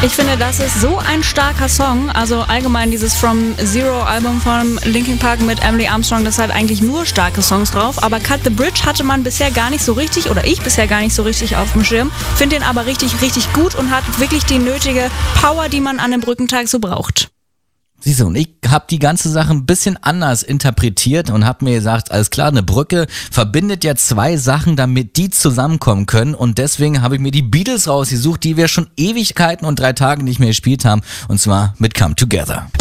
Ich finde, das ist so ein starker Song. Also allgemein dieses From Zero Album von Linkin Park mit Emily Armstrong, das hat eigentlich nur starke Songs drauf. Aber Cut the Bridge hatte man bisher gar nicht so richtig, oder ich bisher gar nicht so richtig auf dem Schirm. Finde den aber richtig, richtig gut und hat wirklich die nötige Power, die man an einem Brückentag so braucht. Siehst du, und ich habe die ganze Sache ein bisschen anders interpretiert und habe mir gesagt, alles klar, eine Brücke verbindet ja zwei Sachen, damit die zusammenkommen können, und deswegen habe ich mir die Beatles rausgesucht, die wir schon Ewigkeiten und 3 Tage nicht mehr gespielt haben, und zwar mit Come Together.